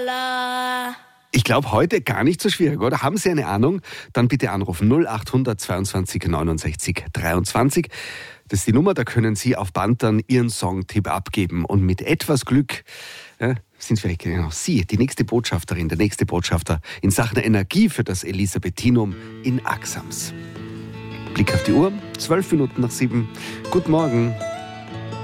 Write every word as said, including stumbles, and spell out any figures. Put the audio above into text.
la. Ich glaube, heute gar nicht so schwierig, oder? Haben Sie eine Ahnung? Dann bitte anrufen null acht hundert zweiundzwanzig neunundsechzig dreiundzwanzig. Das ist die Nummer, da können Sie auf Band dann Ihren Songtipp abgeben. Und mit etwas Glück ja, sind vielleicht genau Sie, die nächste Botschafterin, der nächste Botschafter in Sachen Energie für das Elisabethinum in Axams. Blick auf die Uhr, zwölf Minuten nach sieben. Guten Morgen.